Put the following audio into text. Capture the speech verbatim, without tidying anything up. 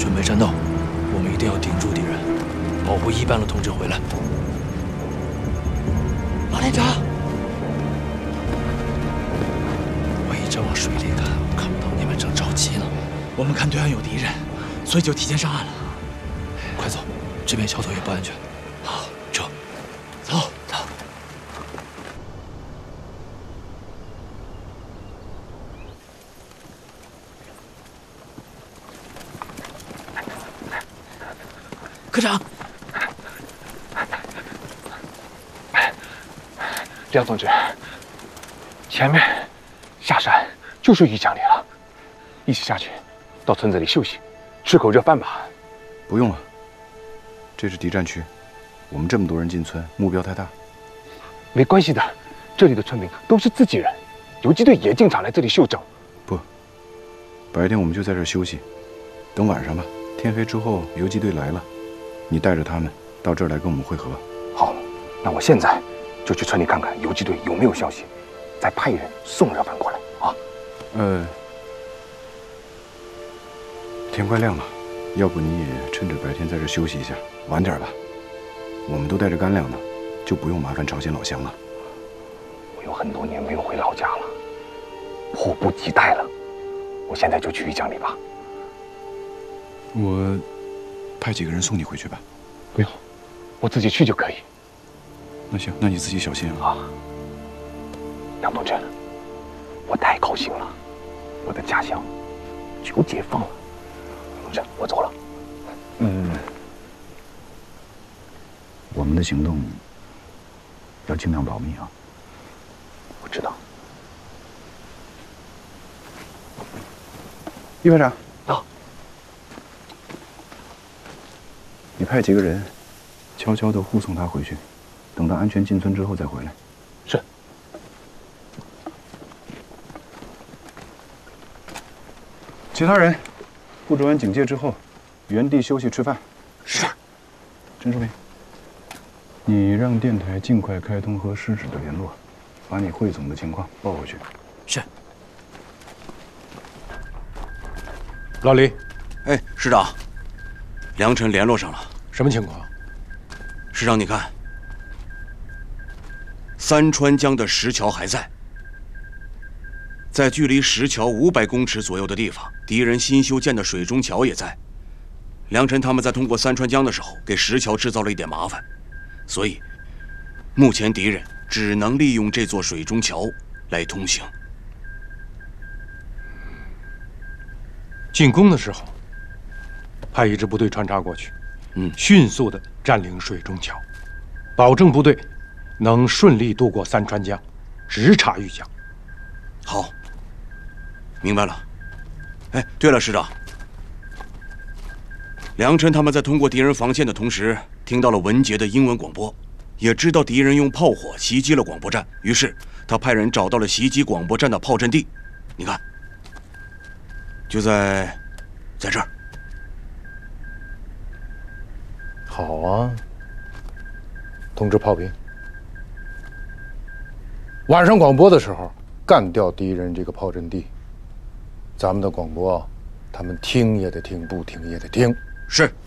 准备战斗，我们一定要顶住敌人，保护一班的同志回来。 老连长， 我一直往水里看，我看不到你们正着急呢。 我们看对岸有敌人，所以就提前上岸了。 快走，这边桥头也不安全。 好， 撤， 走走。 科长， 梁同志，前面下山就是余江里了，一起下去，到村子里休息，吃口热饭吧。 不用了，这是敌占区，我们这么多人进村，目标太大。 没关系的，这里的村民都是自己人，游击队也经常来这里休整。 不，白天我们就在这儿休息，等晚上吧，天黑之后游击队来了，你带着他们到这儿来跟我们会合。 好，那我现在就去村里看看游击队有没有消息，再派人送热饭过来啊。 呃，天快亮了，要不你也趁着白天在这儿休息一下，晚点吧。我们都带着干粮呢，就不用麻烦朝鲜老乡了。 我有很多年没有回老家了，迫不及待了。我现在就去余江里吧。 我派几个人送你回去吧。 不用，我自己去就可以。 那行，那你自己小心啊。 梁同志，我太高兴了，我的家乡就解放了。同志，我走了。 嗯，我们的行动要尽量保密啊。 我知道。 叶排长， 到。 你派几个人，悄悄地护送他回去，等他安全进村之后再回来。 是。 其他人，布置完警戒之后，原地休息吃饭。 是。 陈树平，你让电台尽快开通和失指的联络，把你汇总的情况报回去。 是。 老李， 哎，师长，梁晨联络上了， 什么情况？ 师长，你看，三川江的石桥还在，在距离石桥五百公尺左右的地方，敌人新修建的水中桥也在。梁晨他们在通过三川江的时候，给石桥制造了一点麻烦，所以目前敌人只能利用这座水中桥来通行。 进攻的时候，派一支部队穿插过去， 嗯， 迅速地占领水中桥，保证部队能顺利渡过三川江，直插豫江。 好，明白了。哎，对了，师长，梁晨他们在通过敌人防线的同时，听到了文杰的英文广播，也知道敌人用炮火袭击了广播站，于是他派人找到了袭击广播站的炮阵地。你看。就在，在这儿。 好啊，通知炮兵，晚上广播的时候干掉敌人这个炮阵地。咱们的广播，他们听也得听，不听也得听。 是。